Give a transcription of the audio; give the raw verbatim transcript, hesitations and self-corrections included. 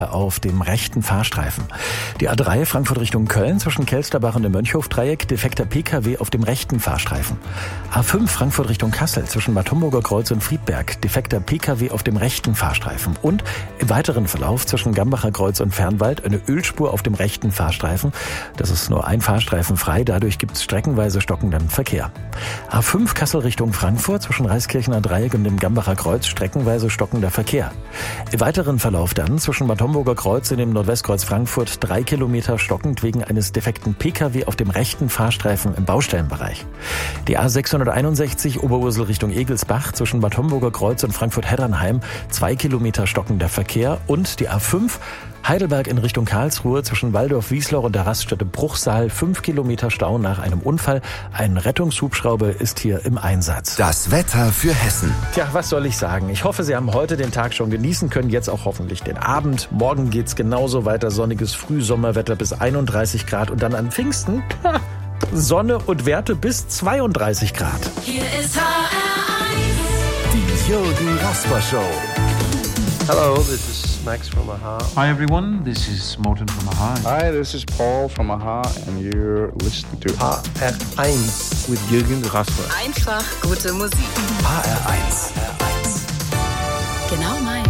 auf dem rechten Fahrstreifen. Die A drei Frankfurt Richtung Köln zwischen Kelsterbach und dem Mönchhof-Dreieck, defekter P K W auf dem rechten Fahrstreifen. A fünf Frankfurt Richtung Kassel zwischen Bad Homburger Kreuz und Friedberg, defekter P K W auf dem rechten Fahrstreifen. Und im weiteren Verlauf zwischen Gambacher Kreuz und Fernwald eine Ölspur auf dem rechten Fahrstreifen. Das ist nur ein Fahrstreifen frei, dadurch gibt es streckenweise stockenden Verkehr. A fünf Kassel Richtung Frankfurt zwischen Reiskirchener Dreieck und dem Gambacher Kreuz, streckenweise stockender Verkehr. Im weiteren Verlauf dann zwischen Bad Homburger Kreuz und dem Nordwestkreuz Frankfurt drei Kilometer stockend wegen eines defekten P K W auf dem rechten Fahrstreifen im Baustellenbereich. Die A sechshunderteinundsechzig Oberursel Richtung Egelsbach zwischen Bad Homburger Kreuz und Frankfurt-Heddernheim zwei Kilometer stockender Verkehr und die A fünf Heidelberg in Richtung Karlsruhe zwischen Waldorf-Wiesloch und der Raststätte Bruchsal fünf Kilometer Stau nach einem Unfall. Ein Rettungshubschrauber ist hier im Einsatz. Das Wetter für Hessen. Tja, was soll ich sagen? Ich hoffe, Sie haben heute den Tag schon genießen können, jetzt auch hoffentlich den Abend. Morgen geht's genauso weiter, sonniges Frühsommerwetter bis einunddreißig Grad und dann an Pfingsten ha, Sonne und Werte bis zweiunddreißig Grad. Hier ist H R eins. Die Jürgen Rasper Show. Hello, this is Max from Aha. Hi everyone, this is Morten from Aha. Hi, this is Paul from Aha and you're listening to H R eins with Jürgen Rasper. Einfach gute Musik. H R eins. Genau mein